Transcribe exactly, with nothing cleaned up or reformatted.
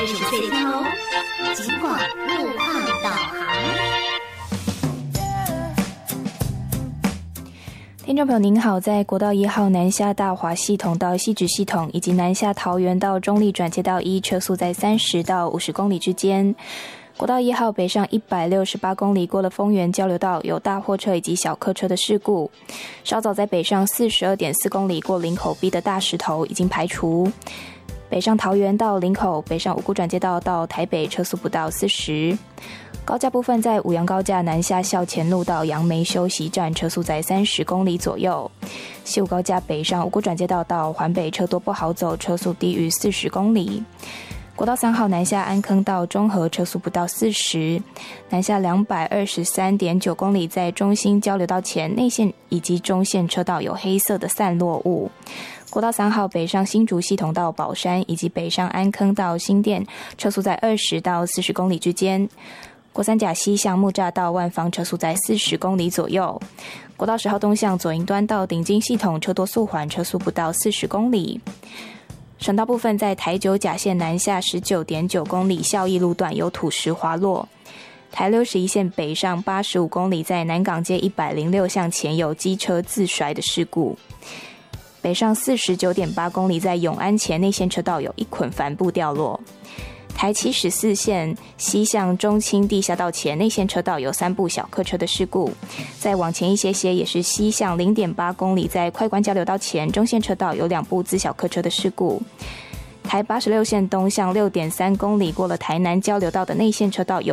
什么隧道哦？尽管路况导航。 听众朋友您好，在国道一号南下大华系统到汐止系统，以及南下桃园到中立转接道一，车速在三十到五十公里之间。国道一号北上一百六十八公里，过了丰原交流道，有大货车以及小客车的事故。稍早在北上四十二点四公里，过林口 B 的大石头已经排除。北上桃园到林口，北上五股转接道到台北，车速不到四十。高架部分在五杨高架南下校前路到杨梅休息站，车速在三十公里左右。西武高架北上五股转接道到环北，车多不好走，车速低于四十公里。国道三号南下安坑到中和，车速不到四十。南下两百二十三点九公里，在中兴交流道前内线以及中线车道有黑色的散落物。国道三号北上新竹系统到宝山，以及北上安坑到新店，车速在二十到四十公里之间。国三甲西向木栅到万芳，车速在四十公里左右。国道十号东向左营端到顶金系统，车多速缓，车速不到四十公里。省道部分在台九甲线南下 十九点九公里，孝义路段有土石滑落。台六十一线北上八十五公里，在南港街一百零六巷前有机车自摔的事故。北上四十九点八公里，在永安前内线车道有一捆帆布掉落。台七十四线西向中清地下道前内线车道有三部小客车的事故。再往前一些些，也是西向 零点八公里，在快关交流道前中线车道有两部自小客车的事故。台八十六线东向 六点三公里，过了台南交流道的内线车道有